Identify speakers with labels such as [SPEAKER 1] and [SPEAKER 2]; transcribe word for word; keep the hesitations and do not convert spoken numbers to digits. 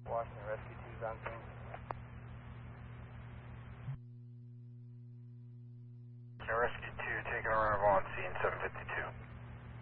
[SPEAKER 1] Washington Rescue two's on scene.
[SPEAKER 2] Rescue two taking a arrival on scene seven fifty-two.